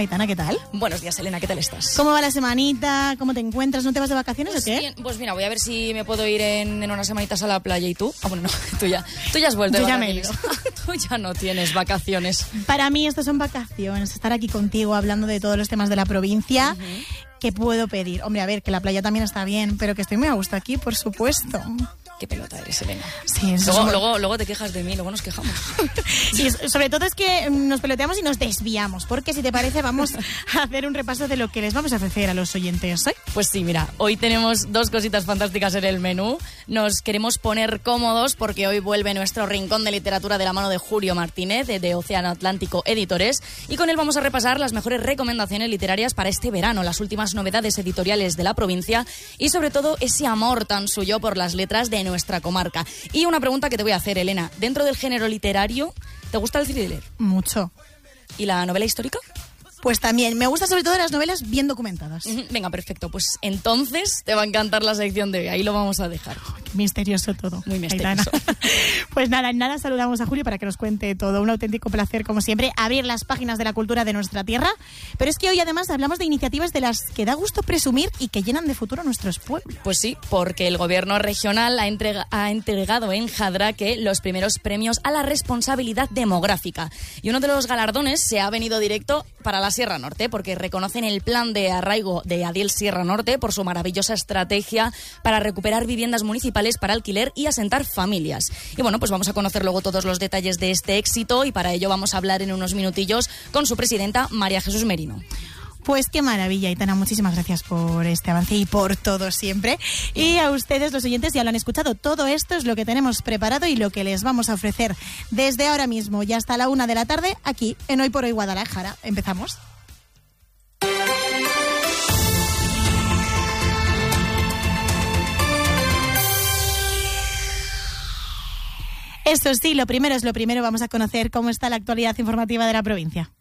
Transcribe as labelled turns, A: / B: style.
A: Aitana, ¿qué tal?
B: Buenos días, Elena, ¿qué tal estás?
A: ¿Cómo va la semanita? ¿Cómo te encuentras? ¿No te vas de vacaciones o qué?
B: Bien, pues mira, voy a ver si me puedo ir en unas semanitas a la playa. ¿Y tú? Ah, bueno, no, tú ya has vuelto.
A: Yo ya me he ido.
B: Tú ya no tienes vacaciones.
A: Para mí esto son vacaciones, estar aquí contigo hablando de todos los temas de la provincia. ¿Qué puedo pedir? Hombre, a ver, que la playa también está bien, pero que estoy muy a gusto aquí, por supuesto.
B: Qué pelota eres, Elena.
A: Sí,
B: luego te quejas de mí, luego nos quejamos.
A: Sí, sobre todo es que nos peloteamos y nos desviamos, porque si te parece vamos a hacer un repaso de lo que les vamos a ofrecer a los oyentes hoy.
B: Pues sí, mira, hoy tenemos dos cositas fantásticas en el menú. Nos queremos poner cómodos porque hoy vuelve nuestro rincón de literatura de la mano de Julio Martínez, de Océano Atlántico Editores, y con él vamos a repasar las mejores recomendaciones literarias para este verano, las últimas novedades editoriales de la provincia y sobre todo ese amor tan suyo por las letras de nuestra comarca. Y una pregunta que te voy a hacer, Elena. Dentro del género literario, ¿te gusta el thriller?
A: Mucho.
B: ¿Y la novela histórica?
A: Pues también, me gustan sobre todo las novelas bien documentadas.
B: Venga, perfecto. Pues entonces te va a encantar la sección de hoy. Ahí lo vamos a dejar.
A: Qué misterioso todo.
B: Muy misterioso.
A: Pues nada, en nada saludamos a Julio para que nos cuente todo. Un auténtico placer, como siempre, abrir las páginas de la cultura de nuestra tierra. Pero es que hoy además hablamos de iniciativas de las que da gusto presumir y que llenan de futuro nuestros pueblos.
B: Pues sí, porque el gobierno regional ha entregado en Jadraque los primeros premios a la responsabilidad demográfica. Y uno de los galardones se ha venido directo para la Sierra Norte, porque reconocen el plan de arraigo de Adiel Sierra Norte por su maravillosa estrategia para recuperar viviendas municipales para alquiler y asentar familias. Y bueno, pues vamos a conocer luego todos los detalles de este éxito y para ello vamos a hablar en unos minutillos con su presidenta, María Jesús Merino.
A: Pues qué maravilla, Aitana, muchísimas gracias por este avance y por todo siempre. Y a ustedes, los oyentes, ya lo han escuchado, todo esto es lo que tenemos preparado y lo que les vamos a ofrecer desde ahora mismo y hasta la 1 de la tarde, aquí en Hoy por Hoy Guadalajara. ¿Empezamos? Eso sí, lo primero es lo primero, vamos a conocer cómo está la actualidad informativa de la provincia.